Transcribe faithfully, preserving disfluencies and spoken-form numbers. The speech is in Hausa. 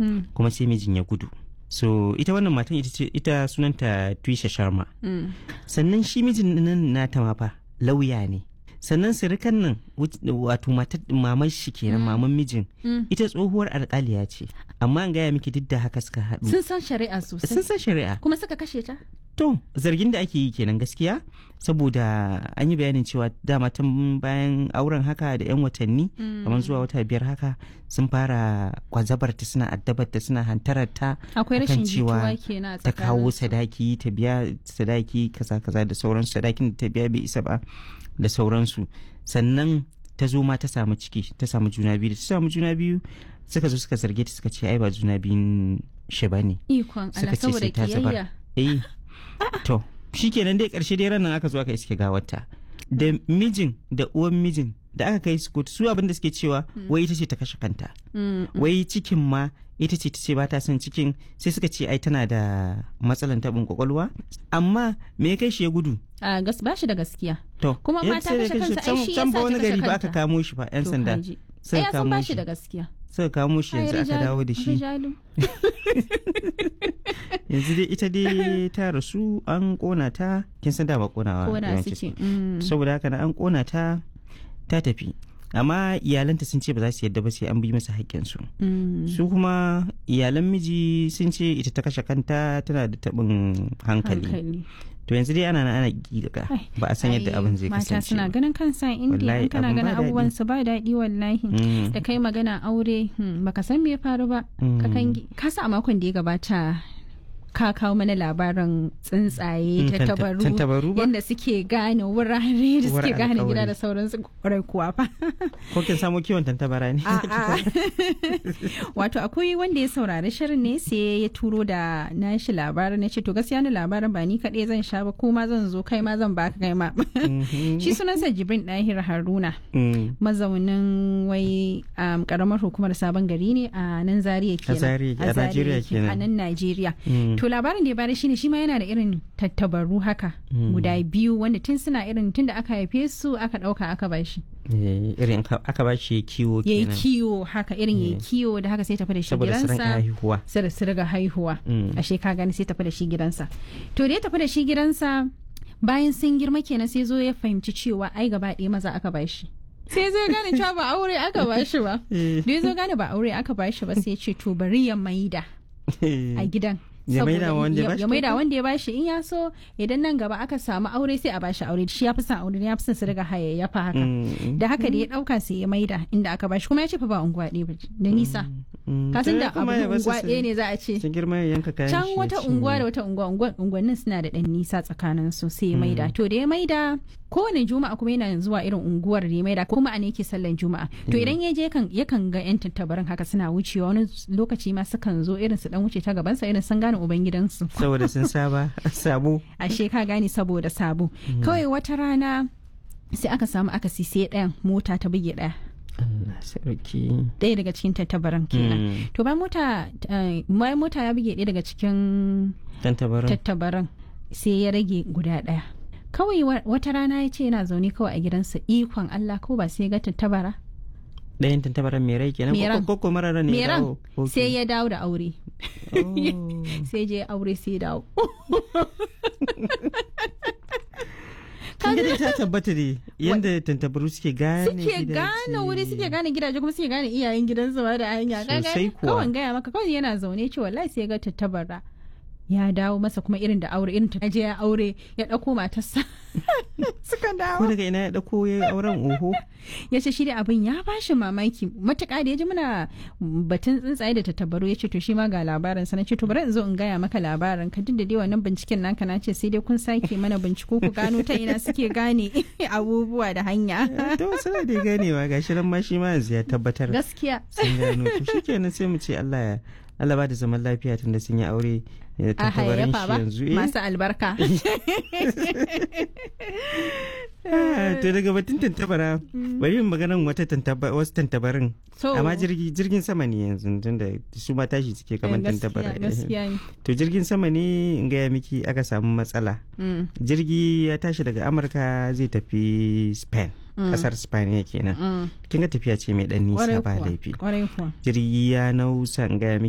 mm. kuma sai mijin ya gudu. So ita wannan matan ita ce ita sunanta Twisha Sharma. Mm. Sannan shi mijin nan nata ma fa lauya ne. Sannan sirikan nan wato maman shi kenan, maman mijin ita tsohuwar alƙaliya ce, amma an gaya miki duk da haka suka haɗu sun san shari'a sosai, sun san shari'a kuma suka kashe ta. To zargin da ake yi kenan gaskiya, saboda an yi bayanin cewa dama tun bayan auren haka da yan watanni kamar zuwa wata biyar haka sun fara kwazabar ta, suna addabar ta, suna hantarar ta akwai rashin jituwa kenan ta kawo sadaki, ta biya sadaki kaza kaza da sauransu, sadakin da ta biya bai isa ba da sauransu. Sannan ta zo ma ta samu ciki, ta samu juna biyu, da ta samu juna biyu suka zo suka zarge ta, suka ce ai ba juna biyun shi bane, ikon Allah saboda kiyayya. Eh to shikenan dai karshe dai ranan aka zo aka iske gawarta da mijin da uwan mijin da aka kai su kotu. Su abin da suke cewa wai ita ce ta kashe kanta, wai cikin ma ita ce ta ce ba ta son cikin, sai suka ce ai tana da matsalan tabin kwakwalwa. Amma me ya kai shi ya gudu? A gas ba shi da gaskiya. To kuma mata kashe kansa ai shi yasa ta wani kashe gari ba kanta. aka kamo shi fa yan sanda sai ka kamo shi da gaskiya. Suka kamo shi yanzu aka dawo da shi. Yanzu dai ita dai ta rasu, an kona ta, kin san da ba konawa kona suke. Saboda haka na an kona ta ta tafi, amma iyalanta sun ce ba za su yadda ba sai an bi masa haƙƙinsu. Su kuma iyalan miji sun ce ita ta kashe kanta, tana da taɓin hankali. To yanzu dai ana ana giga ba a san yadda abin zai kasance. Mata suna ganin kansa indiya, in kana ganin abubuwan su ba daɗi wallahi. Da kai magana aure baka san me ya faru ba. Ka sa a makon da ya gabata ka kawo mana labarin tsuntsaye tattabaru yadda suke gane wurare da suke gane gida da sauransu, kwarai kuwa fa. Ko kin samu kiwon tantabara ne? Wato akwai wanda ya saurari shirin ne sai ya turo da nashi labarin, na ce to gaskiya ni labarin ba ni kaɗai zan sha ba, ko ma zan zo kai ma zan baka kai ma. Shi sunansa Jibrin Dahir Haruna, mazaunin wai karamar hukumar Sabon Gari ne a nan Zaria kenan, a Najeriya kenan, a nan Najeriya. To labarin da ya bada shine shi ma yana da irin tattabaru haka guda biyu wanda tun suna irin tun da aka haife su aka dauka aka bashi. Irin aka bashi kiwo kenan. Yayi kiwo haka irin yayi kiwo da haka sai tafi da shi gidansa. Saboda su riga haihuwa. Ashe ka gani sai tafi da shi gidansa. To da ya tafi da shi gidansa bayan sun girma kenan sai zo ya fahimci cewa ai gaba ɗaya maza aka bashi. Sai zai gane cewa ba aure aka bashi ba. Da ya zo gane ba aure aka bashi ba sai ya ce to bari ya maida a gidan. ya maida wanda ya bashi, ya maida wanda ya bashi, in ya so idan nan gaba aka samu aure sai a bashi aure, shi ya fi son aure, ya fi son su riga hayayyafa haka. Da haka da ya dauka sai ya maida inda aka bashi, kuma ya ce fa ba unguwa ɗaya ba da nisa. Kasan da abu unguwa ɗaya ne za a ce can wata unguwa da wata unguwa, unguwannin suna da ɗan nisa tsakanin su, sai ya maida. To da ya maida kowane juma'a kuma yana zuwa irin unguwar da ya maida, kuma a ne yake sallan juma'a. To idan ya je yakan ga yan tattabarin haka suna wucewa, wani lokaci ma sukan zo irin su dan wuce ta gabansa irin sun gane ubangidansu saboda sun saba sabo. Ashe ka gane saboda sabo. Kawai wata rana sai aka samu akasi, sai ɗayan mota ta buge ɗaya. Allah sarki. Ɗaya daga cikin tattabaran kenan. To bayan mota bayan mota ya buge ɗaya daga cikin tattabaran sai ya rage guda ɗaya. Kawai wata rana ya ce yana zaune kawai a gidansa, ikon Allah ko ba sai ga tattabara. Ɗayan tantabaran mai rai kenan ko ko marara ne ya dawo? Sai ya dawo da aure. Sai je aure sai ya dawo. Kaga dai ta tabbata ne yanda tantabaru suke gane suke gane wuri, suke gane gidaje, kuma suke gane iyayen gidansu ba da hanya. Sosai kuwa. Kawai gaya maka, kawai yana zaune ce wallahi sai ga tattabara ya dawo masa, kuma irin da aure, irin ta je ya aure ya dauko matarsa suka dawo. Ko daga ina ya dauko ya auren oho? Ya ce shi da abin ya bashi mamaki matuƙa da ya ji muna batun tsuntsaye da tattabaru, ya ce to shi ma ga labarin sa. Na ce to bari in zo in gaya maka labarin ka, duk da dai wannan binciken naka na ce sai dai kun sake mana binciko ku gano ta ina suke gane abubuwa da hanya. To suna da ganewa, gashi nan ma shi ma yanzu ya tabbatar gaskiya sun gano. To shikenan sai mu ce Allah ya Allah ba da zaman lafiya tunda sun yi aure da tattabarin shi yanzu. Masu albarka. To daga batun tantabara bari yin maganan wata wasu tantabarin, amma jirgin sama ne yanzu tunda su ma tashi suke kamar tantabara. To jirgin sama ne in gaya miki aka samu matsala. Jirgi ya tashi daga Amurka zai tafi Spain, kasar Spain kenan. Kin ga tafiya ce mai dan nisa ba laifi. Jirgi ya nausa in gaya miki